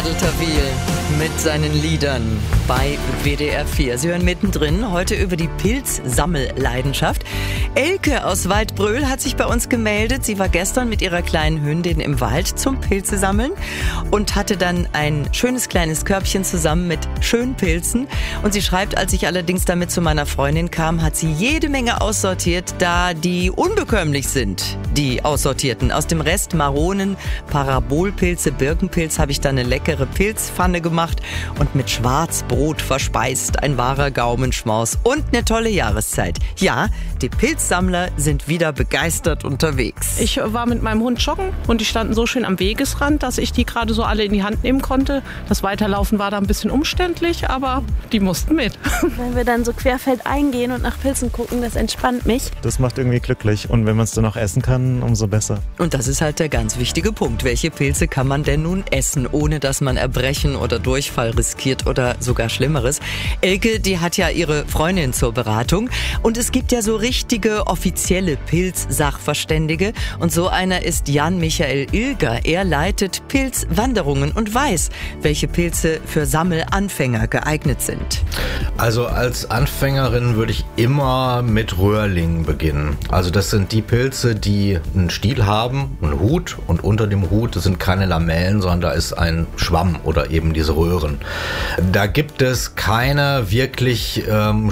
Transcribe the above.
Adel Tawil mit seinen Liedern bei WDR 4. Sie hören mittendrin heute über die Pilzsammelleidenschaft. Elke aus Waldbröl hat sich bei uns gemeldet. Sie war gestern mit ihrer kleinen Hündin im Wald zum Pilze sammeln und hatte dann ein schönes kleines Körbchen zusammen mit schönen Pilzen. Und sie schreibt, als ich allerdings damit zu meiner Freundin kam, hat sie jede Menge aussortiert, da die unbekömmlich sind, die aussortierten. Aus dem Rest Maronen, Parabolpilze, Birkenpilz habe ich dann eine leckere Pilzpfanne gemacht und mit Schwarzbrot verspeist. Ein wahrer Gaumenschmaus und eine tolle Jahreszeit. Ja, die Pilzsammler sind wieder begeistert unterwegs. Ich war mit meinem Hund joggen und die standen so schön am Wegesrand, dass ich die gerade so alle in die Hand nehmen konnte. Das Weiterlaufen war da ein bisschen umständlich, aber die mussten mit. Wenn wir dann so querfeldein gehen und nach Pilzen gucken, das entspannt mich. Das macht irgendwie glücklich und wenn man es dann auch essen kann, umso besser. Und das ist halt der ganz wichtige Punkt. Welche Pilze kann man denn nun essen, ohne dass man Erbrechen oder Durchfall riskiert oder sogar Schlimmeres? Elke, die hat ja ihre Freundin zur Beratung und es gibt ja so richtige offizielle Pilzsachverständige und so einer ist Jan-Michael Ilger. Er leitet Pilzwanderungen und weiß, welche Pilze für Sammelanfänger geeignet sind. Also als Anfängerin würde ich immer mit Röhrlingen beginnen. Also das sind die Pilze, die einen Stiel haben, einen Hut und unter dem Hut sind keine Lamellen, sondern da ist ein Schwamm oder eben diese Röhren. Da gibt es keine wirklich